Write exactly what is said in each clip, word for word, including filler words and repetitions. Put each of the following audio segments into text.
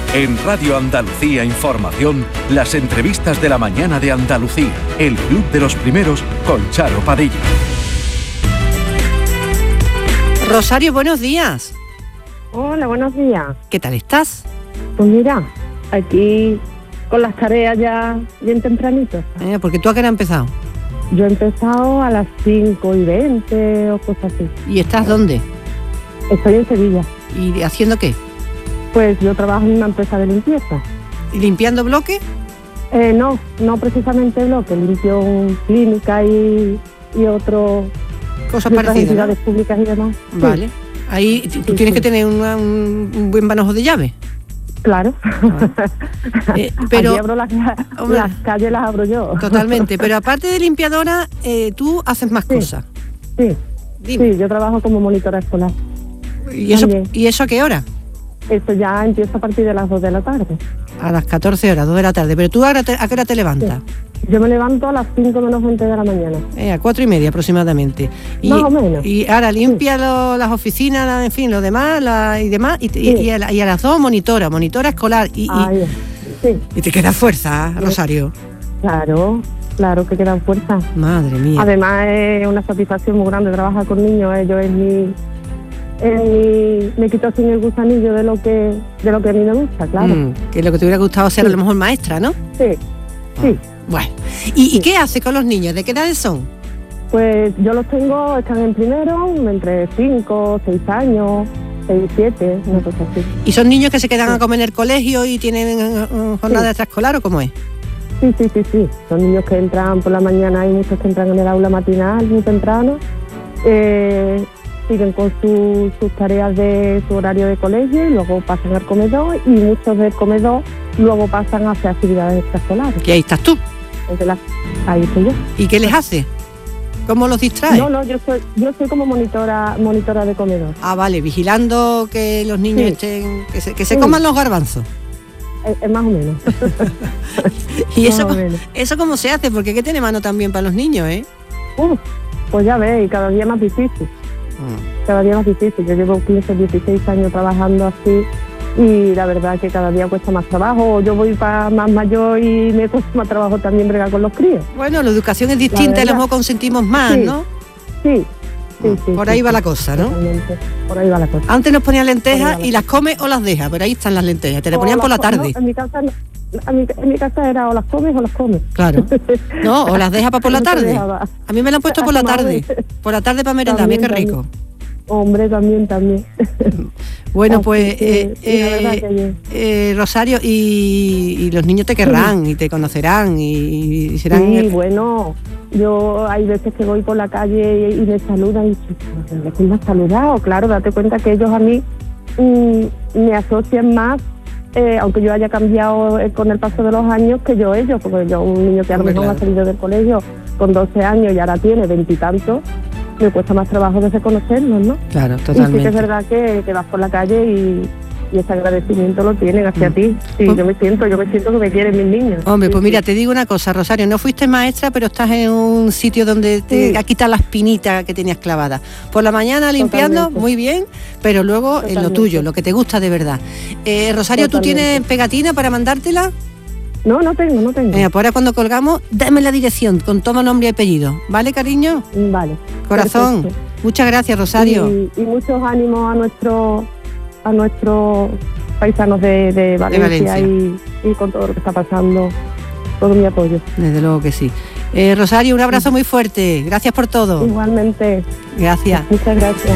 En Radio Andalucía Información, las entrevistas de la mañana de Andalucía. El Club de los Primeros con Charo Padilla. Rosario, buenos días. Hola, buenos días. ¿Qué tal estás? Pues mira, aquí con las tareas ya bien tempranito. Eh, porque tú a qué hora has empezado. Yo he empezado a las cinco y veinte o cosas así. ¿Y estás dónde? Estoy en Sevilla. ¿Y haciendo qué? Pues yo trabajo en una empresa de limpieza. ¿Y limpiando bloques? Eh, no, no precisamente bloques. Limpio clínica y, y otro... Cosas y parecidas, otras entidades ¿no? públicas y demás. Vale. Sí. Ahí tú Sí, tienes sí. que tener una, un, un buen manojo de llave. Claro. Eh, pero Aquí abro las, hombre, las calles, las abro yo. totalmente. Pero aparte de limpiadora, eh, tú haces más Sí. cosas. Sí, Dime. sí, yo trabajo como monitora escolar. ¿Y eso, También. ¿Y eso a qué hora? Esto ya empieza a partir de las dos de la tarde. A las catorce horas, dos de la tarde. Pero tú ahora te- a qué hora te levantas? Yo me levanto a las cinco menos veinte de la mañana. Eh, a cuatro y media aproximadamente. Y, Más o menos. Y ahora limpia lo- las oficinas, la- en fin, lo demás, la- y demás. Y, y- Sí. y a, la- y a las dos monitora, monitora escolar. Y, y- Ay, sí, y te queda fuerza, Rosario. claro, claro que quedan fuerzas. Madre mía. Además es una satisfacción muy grande trabajar con niños. Ellos es mi, es mi, me quito sin el gusanillo de lo que, de lo que a mí me gusta, claro. Mm, que lo que te hubiera gustado ser Sí. a lo mejor maestra, ¿no? Sí, sí. Bueno. ¿Y, y Sí. qué hace con los niños? ¿De qué edades son? Pues yo los tengo, están en primero, entre cinco, seis años, seis, siete, una cosa así. ¿Y son niños que se quedan Sí. a comer en el colegio y tienen uh, jornada Sí. extraescolar o cómo es? Sí, sí, sí, sí. Son niños que entran por la mañana, hay muchos que entran en el aula matinal muy temprano, eh, siguen con su- sus tareas de su horario de colegio y luego pasan al comedor y muchos del comedor luego pasan a hacer actividades extraescolares. Que ahí estás tú. Entonces, la- ahí estoy yo. ¿Y qué les hace? ¿Cómo los distrae? No, no, yo soy, yo soy como monitora, monitora de comedor. Ah, vale, vigilando que los niños Sí. estén, que se, que se Sí. coman los garbanzos. Es, es más o menos. ¿Y eso, Más o co- menos. eso cómo se hace? Porque hay que tiene mano también para los niños, ¿eh? Uf, pues ya ves, y cada día más difícil. Cada día más difícil. Yo llevo quince, dieciséis años trabajando así y la verdad que cada día cuesta más trabajo. Yo voy para más mayor y me cuesta más trabajo también bregar con los críos. Bueno, la educación es distinta y a lo verdad. mejor consentimos más, Sí. ¿no? Sí, sí, sí. Por sí, ahí va sí, la cosa, ¿no? totalmente. Por ahí va la cosa. Antes nos ponían lentejas Por ahí va la y las comes o las dejas, pero ahí están las lentejas, te las O ponían por la las- tarde. no, en mi casa, no, a mi- en mi casa era o las comes o las comes. Claro. No, o las dejas para por la No se tarde. dejaba. A mí me la han puesto por la tarde. Madre. Por la tarde para merendar, mira qué También, rico. Hombre, también, también. Bueno, Así pues, que, eh, sí, la verdad eh, que bien. eh, Rosario, y, y los niños te querrán y te conocerán y, y serán... Sí, bueno, yo hay veces que voy por la calle y, y me saludan y digo, ¿quién me ha saludado? Claro, date cuenta que ellos a mí mm, me asocian más, eh, aunque yo haya cambiado eh, con el paso de los años, que yo ellos, porque yo un niño que a lo Hombre, mejor claro. ha salido del colegio con doce años y ahora tiene veintitantos, me cuesta más trabajo de reconocerlos, ¿no? Claro, Y sí que totalmente. es verdad que, que vas por la calle y, y ese agradecimiento lo tienen hacia Mm. ti. Sí, Pues- yo me siento, yo me siento que me quieren mis niños. Hombre, Sí, pues sí. mira, te digo una cosa, Rosario, no fuiste maestra, pero estás en un sitio donde te Sí. ha quitado las pinitas que tenías clavadas. Por la mañana limpiando, Totalmente. muy bien, pero luego en lo Totalmente. tuyo, lo que te gusta de verdad. Eh, Rosario, ¿tú Totalmente. tienes pegatina para mandártela? No, no tengo, no tengo. Venga, pues ahora cuando colgamos, dame la dirección con todo nombre y apellido. ¿Vale, cariño? Vale. Corazón, perfecto. muchas gracias, Rosario. Y, y muchos ánimos a nuestro, a nuestros paisanos de, de Valencia, Valencia. Y, y con todo lo que está pasando, todo mi apoyo. Desde luego que sí. Eh, Rosario, un abrazo muy fuerte. Gracias por todo. Igualmente, Gracias. muchas gracias.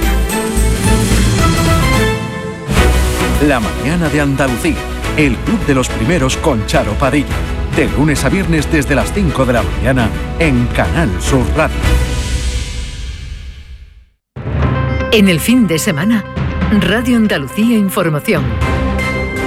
La mañana de Andalucía. El Club de los Primeros con Charo Padilla. De lunes a viernes desde las cinco de la mañana en Canal Sur Radio. En el fin de semana, Radio Andalucía Información.